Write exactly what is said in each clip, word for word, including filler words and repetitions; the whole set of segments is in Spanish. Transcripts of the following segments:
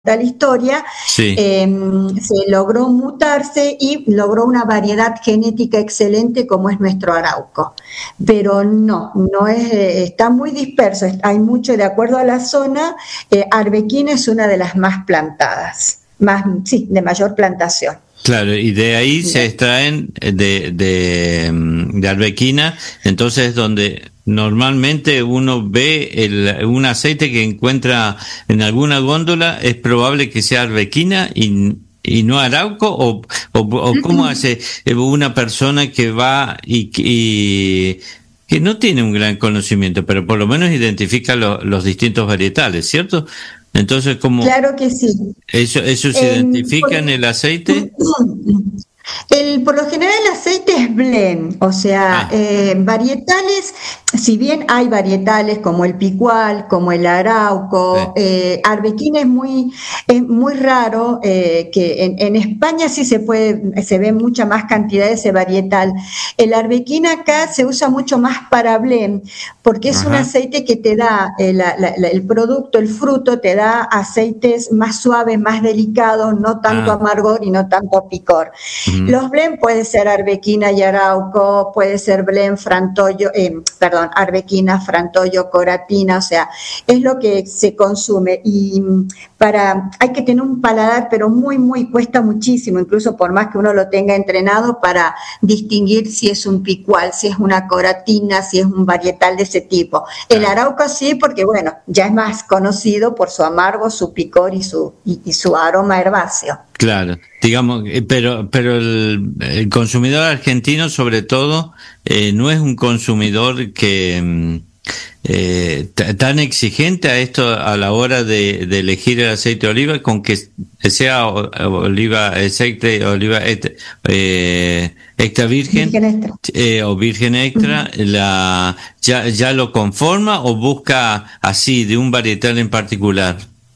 la historia, Sí. eh, se logró mutarse y logró una variedad genética excelente como es nuestro arauco. Pero no, no es, eh, está muy disperso, hay mucho, de acuerdo a la zona, eh, arbequina es una de las más plantadas, más, sí, de mayor plantación. Claro, y de ahí se Bien. extraen de, de, de arbequina, entonces donde normalmente uno ve el, un aceite que encuentra en alguna góndola, es probable que sea arbequina y, y no arauco, o, o, o cómo hace una persona que va y, y que no tiene un gran conocimiento, pero por lo menos identifica lo, los distintos varietales, ¿cierto? Entonces, ¿cómo Claro que sí. eso, eso se En, identifica en por, el aceite? el, por lo general el aceite es blend, o sea, Ah, eh, varietales, si bien hay varietales como el picual, como el arauco, sí. eh, arbequina es muy, es muy raro, eh, que en, en España sí se puede, se ve mucha más cantidad de ese varietal. El arbequina acá se usa mucho más para blend, porque es un Ajá. aceite que te da, eh, la, la, la, el producto, el fruto, te da aceites más suaves, más delicados, no tanto Ah, amargor y no tanto picor. ujú. Los blend puede ser arbequina y arauco, puede ser blend frantoio, eh, perdón, arbequina, frantoio, coratina, o sea, es lo que se consume y para, hay que tener un paladar, pero muy, muy, cuesta muchísimo, incluso por más que uno lo tenga entrenado, para distinguir si es un picual, si es una coratina, si es un varietal de ese tipo. El Claro, arauco sí, porque bueno, ya es más conocido por su amargo, su picor y su, y, y su aroma herbáceo. claro. Digamos, eh, pero, pero el, el consumidor argentino, sobre todo, eh, no es un consumidor que mm, eh, t- tan exigente a esto a la hora de, de elegir el aceite de oliva, con que sea o- oliva, aceite de oliva et- eh, extra virgen Virgen extra. eh, o virgen extra, la ya ya lo conforma o busca así de un varietal en particular.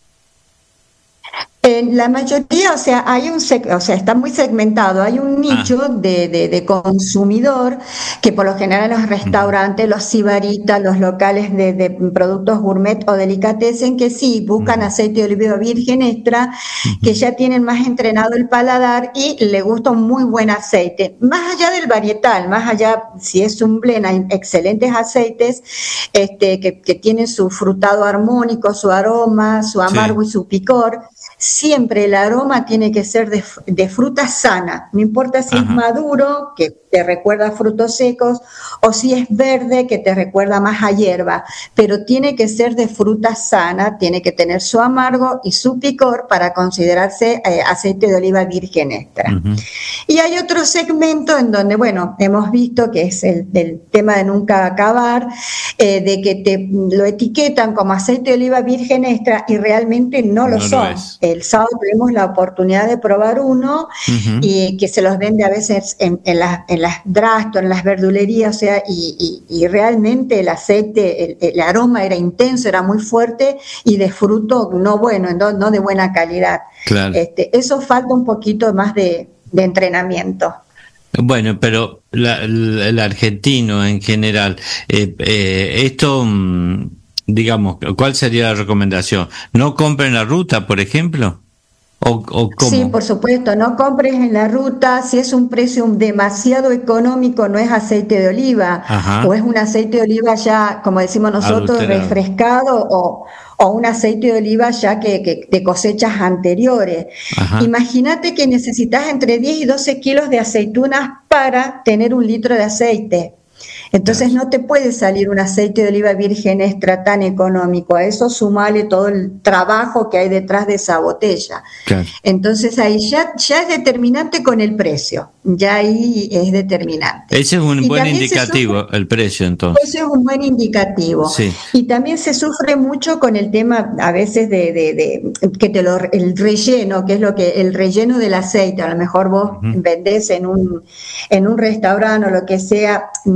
En la mayoría, o sea, hay un, seg- o sea, está muy segmentado, hay un Ah, nicho de, de- de consumidor que por lo general los ujú, restaurantes, los sibaritas, los locales de, de productos gourmet o delicatessen que sí buscan ujú, aceite de oliva virgen extra, ujú. que ya tienen más entrenado el paladar y le gusta un muy buen aceite. Más allá del varietal, más allá, si es un blend, hay excelentes aceites este, que, que tienen su frutado armónico, su aroma, su Sí. amargo y su picor. Siempre el aroma tiene que ser de, de fruta sana, no importa si es Ajá. maduro, que te recuerda a frutos secos, o si es verde, que te recuerda más a hierba, pero tiene que ser de fruta sana, tiene que tener su amargo y su picor para considerarse eh, aceite de oliva virgen extra. Ujú. Y hay otro segmento en donde, bueno, hemos visto que es el, el tema de nunca acabar, eh, de que te lo etiquetan como aceite de oliva virgen extra y realmente no lo No lo son. es. El sábado tuvimos la oportunidad de probar uno Ujú. y que se los vende a veces en, en, las, en las drastos, en las verdulerías, o sea, y, y, y realmente el aceite, el, el aroma era intenso, era muy fuerte y de fruto no bueno, no, no de buena calidad. Claro. Este, eso falta un poquito más de, de entrenamiento. Bueno, pero la- la- el argentino en general, eh, eh, esto, mm, digamos, ¿cuál sería la recomendación? ¿No compren la ruta, por ejemplo? ¿O, o Sí, cómo? por supuesto, no compres en la ruta, si es un precio demasiado económico, no es aceite de oliva, o Ajá, es un aceite de oliva ya, como decimos nosotros, adulterado. refrescado, o, o un aceite de oliva ya que, que de cosechas anteriores. Ajá, Imagínate que necesitas entre diez y doce kilos de aceitunas para tener un litro de aceite. claro, Entonces no te puede salir un aceite de oliva virgen extra tan económico. A eso sumale todo el trabajo que hay detrás de esa botella. claro. Entonces ahí ya, ya es determinante con el precio, ya ahí es determinante. Ese es un Y buen también se sufre, indicativo, el precio entonces. eso es un buen indicativo. Sí. Y también se sufre mucho con el tema a veces de, de, de que te lo, el relleno, que es lo que, el relleno del aceite, a lo mejor vos Ujú. vendés en un, en un restaurante o lo que sea, no me ha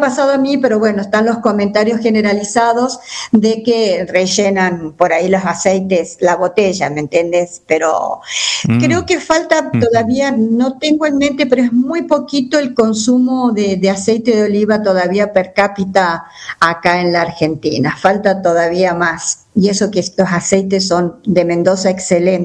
pasado a mí, pero bueno, están los comentarios generalizados de que rellenan por ahí los aceites, la botella, ¿me entiendes? Pero mm. creo que falta todavía, no tengo en mente, pero es muy poquito el consumo de, de aceite de oliva todavía per cápita acá en la Argentina. Falta todavía más. Y eso que estos aceites son de Mendoza excelentes.